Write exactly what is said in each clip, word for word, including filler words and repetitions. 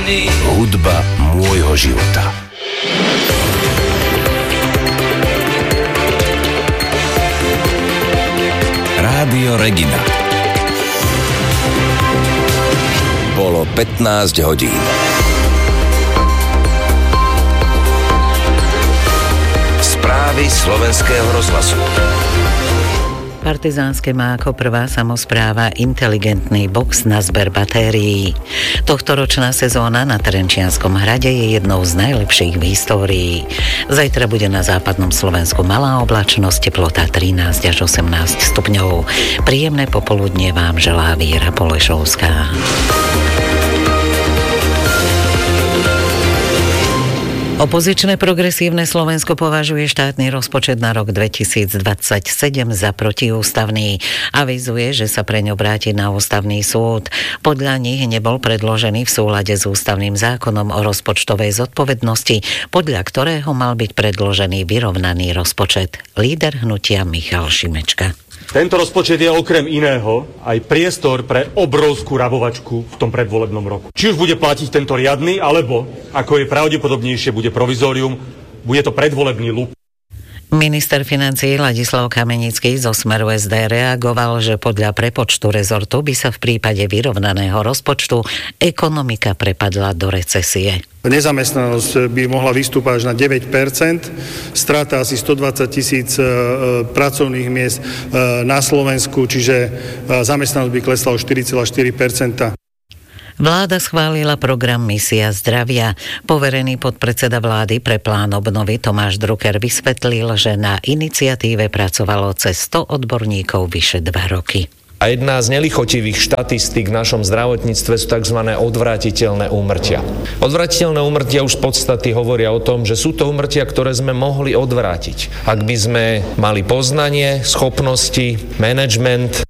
iný. Hudba môjho života. Rádio Regina. Bolo pätnásť hodín. Správy slovenského rozhlasu. Partizánske má ako prvá samospráva inteligentný box na zber batérií. Tohtoročná sezóna na Trenčianskom hrade je jednou z najlepších v histórii. Zajtra bude na západnom Slovensku malá oblačnosť, teplota trinásť až osemnásť stupňov. Príjemné popoludnie vám želá Víra Polešovská. Opozičné progresívne Slovensko považuje štátny rozpočet na rok dvetisícdvadsaťsedem za protiústavný. Avizuje, že sa preň obráti na ústavný súd. Podľa nich nebol predložený v súlade s ústavným zákonom o rozpočtovej zodpovednosti, podľa ktorého mal byť predložený vyrovnaný rozpočet. Líder hnutia Michal Šimečka. Tento rozpočet je okrem iného aj priestor pre obrovskú rabovačku v tom predvolebnom roku. Či už bude platiť tento riadny, alebo, ako je pravdepodobnejšie, bude provizórium, bude to predvolebný lup. Minister financií Ladislav Kamenický zo Smeru es dé reagoval, že podľa prepočtu rezortu by sa v prípade vyrovnaného rozpočtu ekonomika prepadla do recesie. Nezamestnanosť by mohla vystúpať až na deväť percent, strata asi stodvadsať tisíc e, pracovných miest e, na Slovensku, čiže e, zamestnanosť by klesla o štyri celé štyri percenta. Vláda schválila program Misia zdravia. Poverený podpredseda vlády pre plán obnovy Tomáš Drucker vysvetlil, že na iniciatíve pracovalo cez sto odborníkov vyše dva roky. A jedna z nelichotivých štatistík v našom zdravotníctve sú tzv. Odvrátiteľné úmrtia. Odvrátiteľné úmrtia už v podstate hovoria o tom, že sú to úmrtia, ktoré sme mohli odvrátiť. Ak by sme mali poznanie, schopnosti, manažment.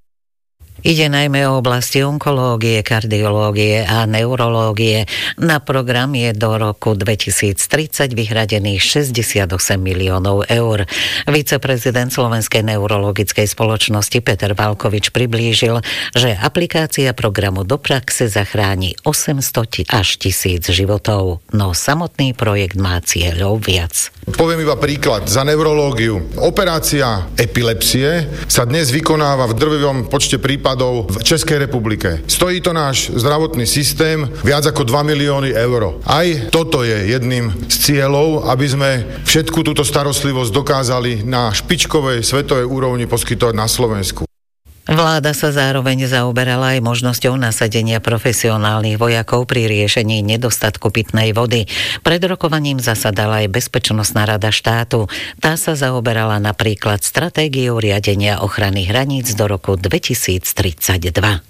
Ide najmä o oblasti onkológie, kardiológie a neurológie. Na program je do roku dvetisíctridsať vyhradených šesťdesiatosem miliónov eur. Viceprezident Slovenskej neurologickej spoločnosti Peter Valkovič priblížil, že aplikácia programu do praxe zachráni osemsto až tisíc životov, no samotný projekt má cieľov viac. Poviem iba príklad za neurológiu. Operácia epilepsie sa dnes vykonáva v drvivom počte prípadov v Českej republike. Stojí to náš zdravotný systém viac ako dva milióny eur. Aj toto je jedným z cieľov, aby sme všetku túto starostlivosť dokázali na špičkovej svetovej úrovni poskytovať na Slovensku. Vláda sa zároveň zaoberala aj možnosťou nasadenia profesionálnych vojakov pri riešení nedostatku pitnej vody. Pred rokovaním zasadala aj Bezpečnostná rada štátu. Tá sa zaoberala napríklad stratégiou riadenia ochrany hraníc do roku dvetisíctridsaťdva.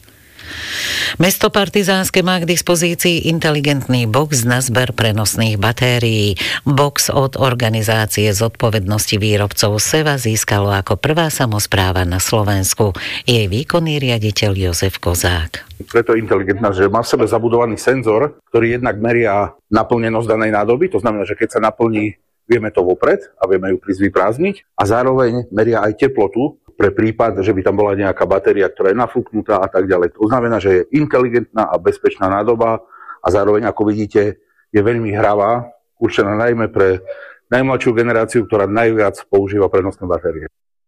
Mesto Partizánske má k dispozícii inteligentný box na zber prenosných batérií. Box od organizácie zodpovednosti výrobcov Seva získalo ako prvá samospráva na Slovensku. Jej výkonný riaditeľ Jozef Kozák. Preto je inteligentná, že má v sebe zabudovaný senzor, ktorý jednak meria naplnenosť danej nádoby. To znamená, že keď sa naplní, vieme to vopred a vieme ju prísť vyprázdniť. A zároveň meria aj teplotu, pre prípad, že by tam bola nejaká batéria, ktorá je nafúknutá a tak ďalej. To znamená, že je inteligentná a bezpečná nádoba a zároveň, ako vidíte, je veľmi hravá, určená najmä pre najmladšiu generáciu, ktorá najviac používa prenosné batérie.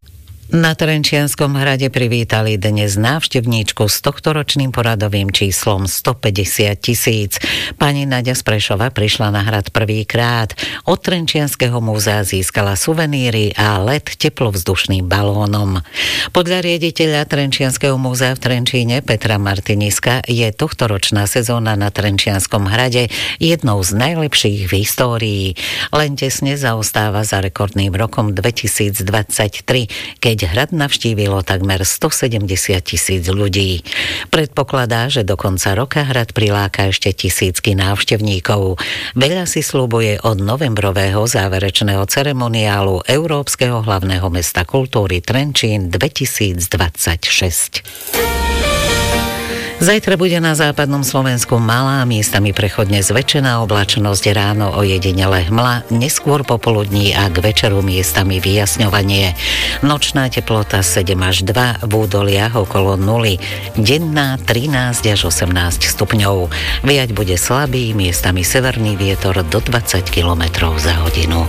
Na Trenčianskom hrade privítali dnes návštevníčku s tohtoročným poradovým číslom stopäťdesiat tisíc. Pani Naďa z Prešova prišla na hrad prvýkrát. Od Trenčianskeho múzea získala suveníry a let teplovzdušným balónom. Podľa riaditeľa Trenčianskeho múzea v Trenčíne Petra Martiniska je tohtoročná sezóna na Trenčianskom hrade jednou z najlepších v histórii. Len tesne zaostáva za rekordným rokom dvetisícdvadsaťtri, keď hrad navštívilo takmer stosedemdesiat tisíc ľudí. Predpokladá, že do konca roka hrad priláka ešte tisícky návštevníkov. Veľa si sľubuje od novembrového záverečného ceremoniálu Európskeho hlavného mesta kultúry Trenčín dvetisícdvadsaťšesť. Zajtra bude na západnom Slovensku malá, miestami prechodne zväčšená oblačnosť, ráno ojedinele hmla, neskôr popoludní a k večeru miestami vyjasňovanie. Nočná teplota sedem až dva, v údoliach okolo nuly, denná trinásť až osemnásť stupňov. Viať bude slabý, miestami severný vietor do dvadsať kilometrov za hodinu.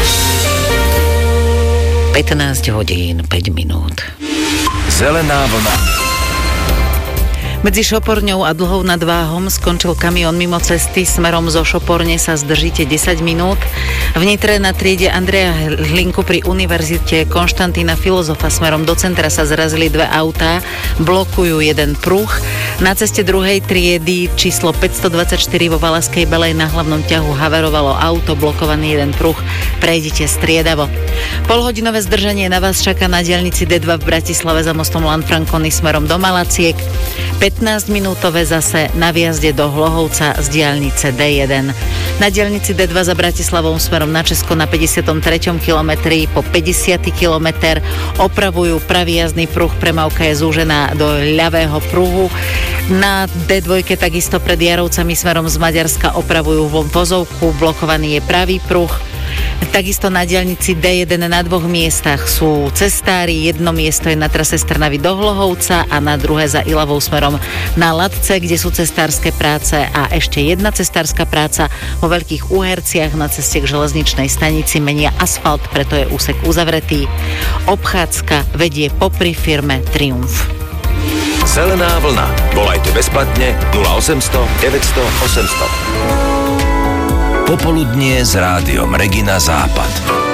pätnásť hodín päť minút. Zelená vlna. Medzi Šoporňou a Dlhou nad Váhom skončil kamión mimo cesty. Smerom zo Šoporne sa zdržíte desať minút. V Nitre na triede Andreja Hlinku pri Univerzite Konštantína Filozofa smerom do centra sa zrazili dve autá, blokujú jeden pruh. Na ceste druhej triedy číslo päťstodvadsaťštyri vo Valaskej Belej na hlavnom ťahu haverovalo auto, blokovaný jeden pruh. Prejdite striedavo. Polhodinové zdržanie na vás čaká na diaľnici dé dva v Bratislave za mostom Lanfranconi smerom do Malaciek. pätnásťminútové zase na viazde do Hlohovca z diaľnice dé jeden. Na diaľnici dé dva za Bratislavou smerom na Česko na päťdesiatom treťom kilometri po päťdesiaty kilometr opravujú pravý jazdný pruh, premávka je zúžená do ľavého pruhu. Na dé dva takisto pred Jarovcami smerom z Maďarska opravujú vozovku, blokovaný je pravý pruh. Takisto na diaľnici dé jeden na dvoch miestach sú cestári, jedno miesto je na trase z Trnavy do Hlohovca a na druhé za Ilavou smerom na Latce, kde sú cestárske práce a ešte jedna cestárska práca vo Veľkých Uherciach na ceste k železničnej stanici menia asfalt, preto je úsek uzavretý. Obchádzka vedie popri firme Triumf. Zelená vlna. Volajte bezplatne nula osemsto deväťsto osemsto. Popoludnie s rádiom Regina Západ.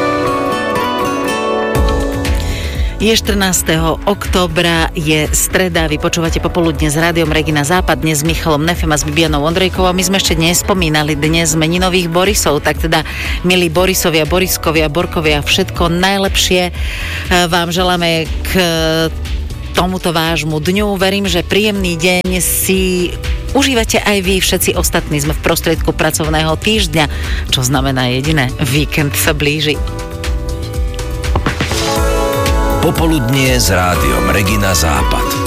Je štrnásteho októbra, je streda, vy počúvate Popoludne s rádiom Regina Západ, dnes s Michalom Nefem a s Bibianou Ondrejkovou. My sme ešte nespomínali dnes meninových Borisov, tak teda, milí Borisovia, Boriskovia, Borkovia, všetko najlepšie vám želáme k tomuto vášmu dňu. Verím, že príjemný deň si užívate aj vy, všetci ostatní. Sme v prostriedku pracovného týždňa, čo znamená jediné, víkend sa blíži. Popoludnie s rádiom Regina Západ.